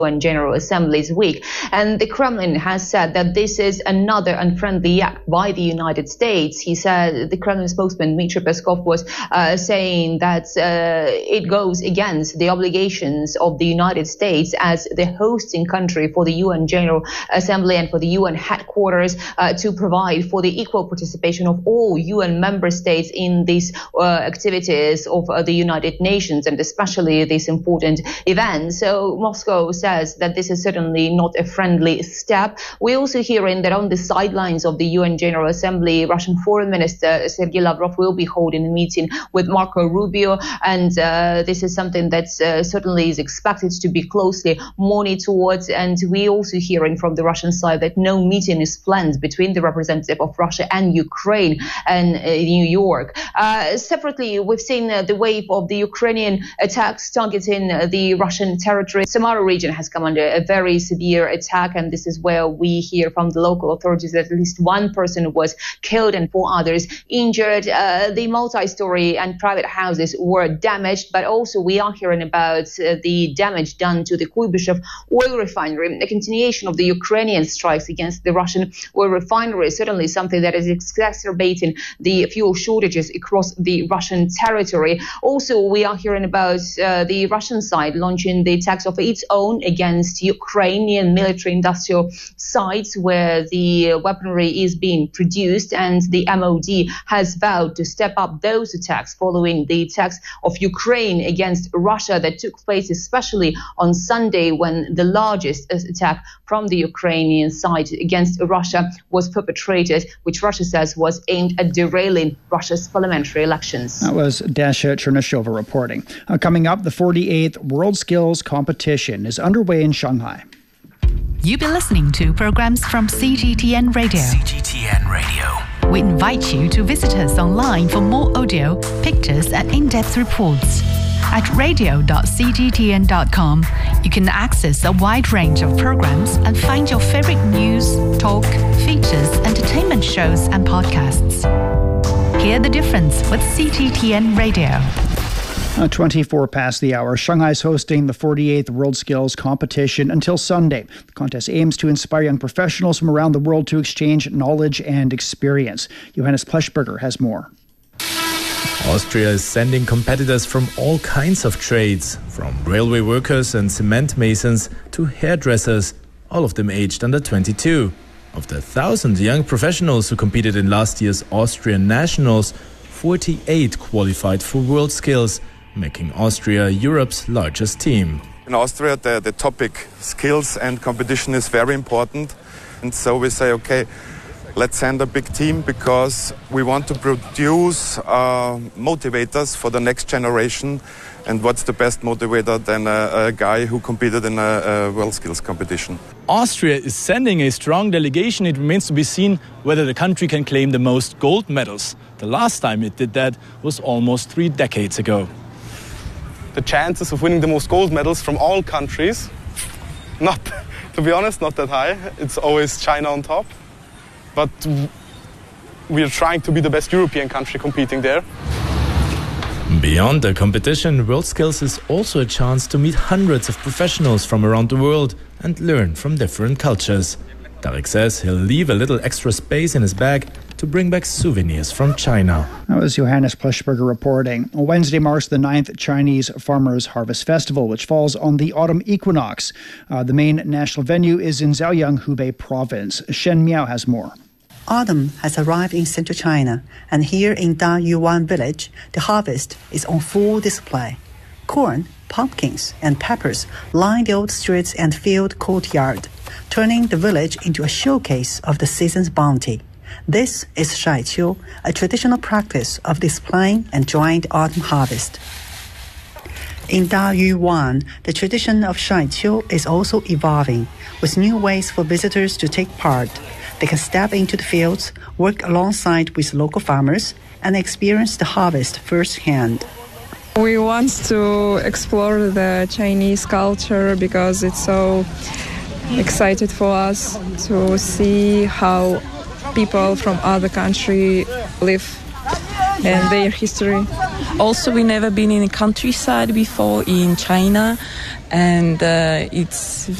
UN General Assembly's week. And the Kremlin has said that this is another unfriendly act by the United States. He said, the Kremlin spokesman Dmitry Peskov was saying that it goes against the obligations of the United States as the hosting country for the UN General Assembly and for the UN headquarters to provide for the equal participation of all UN member states in these activities of the United Nations, and especially this important event. So Moscow says that this is certainly not a friendly step. We're also hearing that on the sidelines of the UN General Assembly, Russian Foreign Minister Sergei Lavrov will be holding a meeting with Marco Rubio, and this is something that certainly is expected to be closely monitored. And we're also hearing from the Russian side that no meeting is planned between the representative of Russia and Ukraine and New York. Separately, we've seen the wave of the Ukrainian attacks targeting the Russian territory. Samara region has come under a very severe attack, and this is where we hear from the local authorities that at least one person was killed and 4 others injured. The multi-story and private houses were damaged, but also we are hearing about the damage done to the Kuybyshev oil refinery. The continuation of the Ukrainian strikes against the Russian oil refinery is certainly something that is exacerbating the fuel shortages across the Russian territory. Also, we are hearing about the Russian side launching the attacks of its own against Ukrainian military-industrial sites where the weaponry is being produced, and the MOD has vowed to step up those attacks following the attacks of Ukraine against Russia that took place especially on Sunday, when the largest attack from the Ukrainian side against Russia was perpetrated, which Russia says was aimed at derailing Russia's parliamentary elections. That was Dasha Chernyshova reporting. Coming up, the 48th WorldSkills competition is underway in Shanghai. You've been listening to programs from CGTN Radio. CGTN Radio. We invite you to visit us online for more audio, pictures, and in-depth reports. At radio.cgtn.com, you can access a wide range of programs and find your favorite news, talk, features, entertainment shows, and podcasts. Hear the difference with CGTN Radio. 24 past the hour. Shanghai is hosting the 48th WorldSkills competition until Sunday. The contest aims to inspire young professionals from around the world to exchange knowledge and experience. Johannes Pleschberger has more. Austria is sending competitors from all kinds of trades, from railway workers and cement masons to hairdressers, all of them aged under 22. Of the 1,000 young professionals who competed in last year's Austrian Nationals, 48 qualified for WorldSkills, making Austria Europe's largest team. In Austria, the topic skills and competition is very important. And so we say, okay, let's send a big team because we want to produce motivators for the next generation. And what's the best motivator than a guy who competed in a WorldSkills competition? Austria is sending a strong delegation. It remains to be seen whether the country can claim the most gold medals. The last time it did that was almost 3 decades ago. The chances of winning the most gold medals from all countries, to be honest, not that high. It's always China on top. But we are trying to be the best European country competing there. Beyond the competition, WorldSkills is also a chance to meet hundreds of professionals from around the world and learn from different cultures. Tarek says he'll leave a little extra space in his bag to bring back souvenirs from China. That was Johannes Pleschberger reporting. Wednesday marks the 9th Chinese Farmers' Harvest Festival, which falls on the autumn equinox. The main national venue is in Zhaoyang, Hubei province. Shen Miao has more. Autumn has arrived in central China, and here in Dayuan village, the harvest is on full display. Corn, pumpkins, and peppers line the old streets and field courtyard, turning the village into a showcase of the season's bounty. This is Shaiqiu, a traditional practice of displaying and enjoying the autumn harvest. In Dayuan, the tradition of Shaiqiu is also evolving, with new ways for visitors to take part. They can step into the fields, work alongside with local farmers, and experience the harvest firsthand. We want to explore the Chinese culture because it's so exciting for us to see how people from other countries live and their history. Also, we never been in a countryside before in China, and it's